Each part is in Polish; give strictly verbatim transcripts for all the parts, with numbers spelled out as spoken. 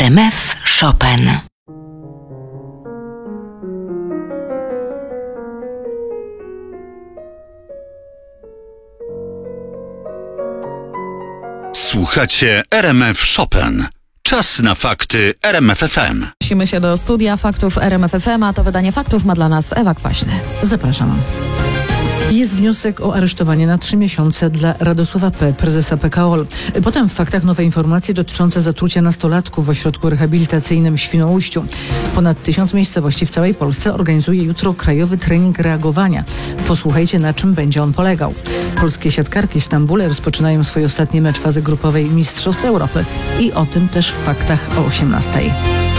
R M F Chopin. Słuchacie R M F Chopin. Czas na fakty R M F F M. Musimy się do studia faktów R M F F M, a to wydanie faktów ma dla nas Ewa Kwaśny. Zapraszam. Jest wniosek o aresztowanie na trzy miesiące dla Radosława P., prezesa P K O L. Potem w faktach nowe informacje dotyczące zatrucia nastolatków w ośrodku rehabilitacyjnym w Świnoujściu. Ponad tysiąc miejscowości w całej Polsce organizuje jutro krajowy trening reagowania. Posłuchajcie, na czym będzie on polegał. Polskie siatkarki z Stambule rozpoczynają swój ostatni mecz fazy grupowej Mistrzostw Europy. I o tym też w faktach o osiemnastej.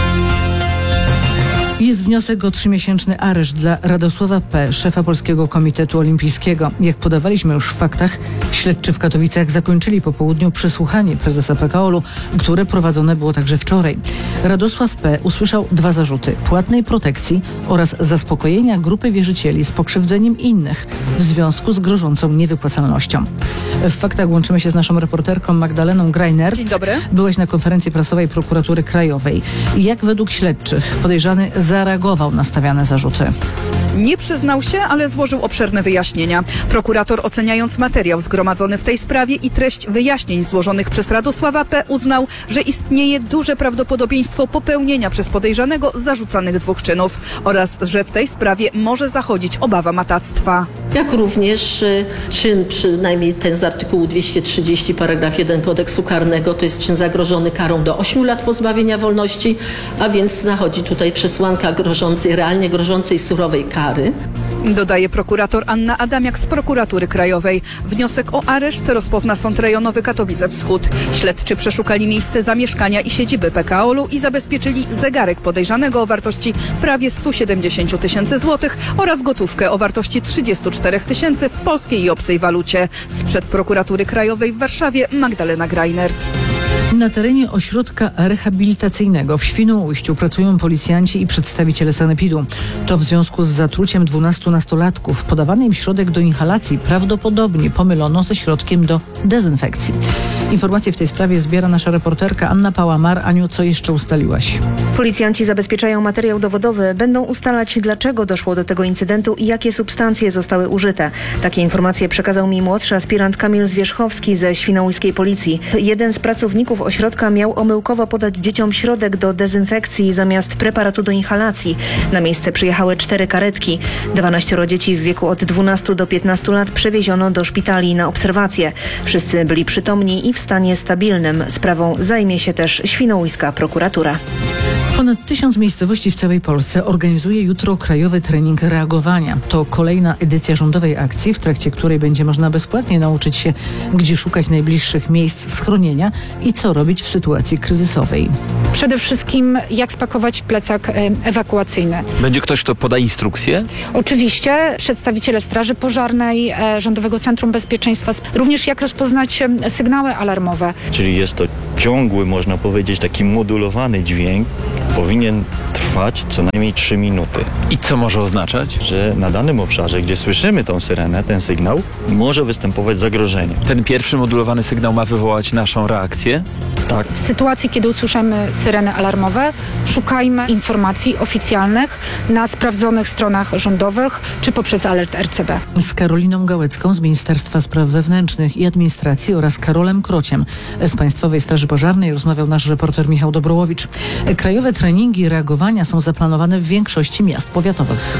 Jest wniosek o trzymiesięczny areszt dla Radosława P., szefa Polskiego Komitetu Olimpijskiego. Jak podawaliśmy już w faktach, śledczy w Katowicach zakończyli po południu przesłuchanie prezesa P K O L-u, które prowadzone było także wczoraj. Radosław P. usłyszał dwa zarzuty: płatnej protekcji oraz zaspokojenia grupy wierzycieli z pokrzywdzeniem innych w związku z grożącą niewypłacalnością. W faktach łączymy się z naszą reporterką Magdaleną Grajnert. Dzień dobry. Byłaś na konferencji prasowej Prokuratury Krajowej. Jak według śledczych podejrzany zareagował na stawiane zarzuty? Nie przyznał się, ale złożył obszerne wyjaśnienia. Prokurator, oceniając materiał zgromadzony w tej sprawie i treść wyjaśnień złożonych przez Radosława P., uznał, że istnieje duże prawdopodobieństwo popełnienia przez podejrzanego zarzucanych dwóch czynów oraz że w tej sprawie może zachodzić obawa matactwa. Jak również czyn, przynajmniej ten z artykułu dwieście trzydzieści paragraf jeden kodeksu karnego, to jest czyn zagrożony karą do ośmiu lat pozbawienia wolności, a więc zachodzi tutaj przesłanka grożącej, realnie grożącej surowej kary. Dodaje prokurator Anna Adamiak z Prokuratury Krajowej. Wniosek o areszt rozpozna Sąd Rejonowy Katowice Wschód. Śledczy przeszukali miejsce zamieszkania i siedziby P K O L-u i zabezpieczyli zegarek podejrzanego o wartości prawie sto siedemdziesiąt tysięcy złotych oraz gotówkę o wartości trzydzieści cztery tysiące w polskiej i obcej walucie. Sprzed Prokuratury Krajowej w Warszawie Magdalena Grajnert. Na terenie ośrodka rehabilitacyjnego w Świnoujściu pracują policjanci i przedstawiciele sanepidu. To w związku z zatruciem dwunastu nastolatków. Podawany im środek do inhalacji prawdopodobnie pomylono ze środkiem do dezynfekcji. Informacje w tej sprawie zbiera nasza reporterka Anna Pałamar. Aniu, co jeszcze ustaliłaś? Policjanci zabezpieczają materiał dowodowy, będą ustalać, dlaczego doszło do tego incydentu i jakie substancje zostały użyte. Takie informacje przekazał mi młodszy aspirant Kamil Zwierzchowski ze świnoujskiej policji. Jeden z pracowników ośrodka miał omyłkowo podać dzieciom środek do dezynfekcji zamiast preparatu do inhalacji. Na miejsce przyjechały cztery karetki. Dwanaścioro dzieci w wieku od dwunastu do piętnastu lat przewieziono do szpitali na obserwację. Wszyscy byli przytomni i w stanie stabilnym. Sprawą zajmie się też świnoujska prokuratura. Ponad tysiąc miejscowości w całej Polsce organizuje jutro krajowy trening reagowania. To kolejna edycja rządowej akcji, w trakcie której będzie można bezpłatnie nauczyć się, gdzie szukać najbliższych miejsc schronienia i co robić w sytuacji kryzysowej. Przede wszystkim jak spakować plecak ewakuacyjny. Będzie ktoś, kto poda instrukcję? Oczywiście przedstawiciele Straży Pożarnej, Rządowego Centrum Bezpieczeństwa, również jak rozpoznać sygnały alarmowe. Czyli jest to ciągły, można powiedzieć, taki modulowany dźwięk. Powinien trwać co najmniej trzy minuty. I co może oznaczać? Że na danym obszarze, gdzie słyszymy tą syrenę, ten sygnał, może występować zagrożenie. Ten pierwszy modulowany sygnał ma wywołać naszą reakcję? Tak. W sytuacji, kiedy usłyszymy syreny alarmowe, szukajmy informacji oficjalnych na sprawdzonych stronach rządowych czy poprzez alert R C B. Z Karoliną Gałecką z Ministerstwa Spraw Wewnętrznych i Administracji oraz Karolem Krociem z Państwowej Straży Pożarnej rozmawiał nasz reporter Michał Dobrołowicz. Krajowe treningi reagowania są zaplanowane w większości miast powiatowych.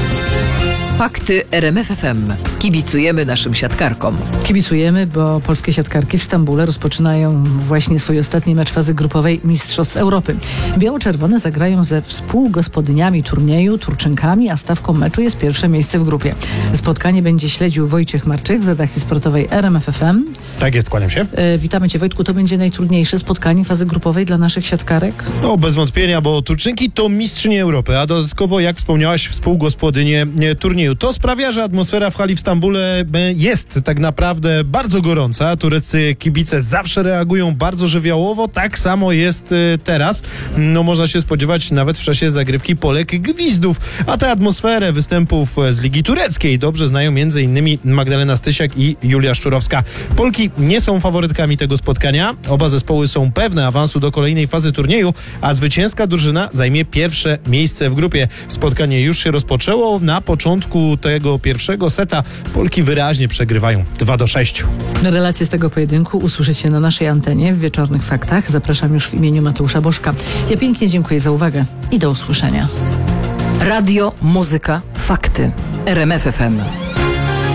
Fakty R M F F M. Kibicujemy naszym siatkarkom. Kibicujemy, bo polskie siatkarki w Stambule rozpoczynają właśnie swój ostatni mecz fazy grupowej Mistrzostw Europy. Biało-czerwone zagrają ze współgospodyniami turnieju, Turczynkami, a stawką meczu jest pierwsze miejsce w grupie. Spotkanie będzie śledził Wojciech Marczyk z redakcji sportowej R M F F M. Tak jest, kłaniam się. E, witamy Cię, Wojtku. To będzie najtrudniejsze spotkanie fazy grupowej dla naszych siatkarek? No, bez wątpienia, bo Turczynki to mistrzynie Europy, a dodatkowo, jak wspomniałaś, współgospodynie turnieju. turnieju. To sprawia, że atmosfera w hali w Stambule jest tak naprawdę bardzo gorąca. Tureccy kibice zawsze reagują bardzo żywiołowo. Tak samo jest teraz. No można się spodziewać nawet w czasie zagrywki Polek gwizdów. A tę atmosferę występów z Ligi Tureckiej dobrze znają między innymi Magdalena Stysiak i Julia Szczurowska. Polki nie są faworytkami tego spotkania. Oba zespoły są pewne awansu do kolejnej fazy turnieju, a zwycięska drużyna zajmie pierwsze miejsce w grupie. Spotkanie już się rozpoczęło. Na początku tego pierwszego seta Polki wyraźnie przegrywają dwa do sześciu. Relacje z tego pojedynku usłyszycie na naszej antenie w Wieczornych Faktach. Zapraszam już w imieniu Mateusza Bożka. Ja pięknie dziękuję za uwagę i do usłyszenia. Radio, muzyka, fakty. R M F F M.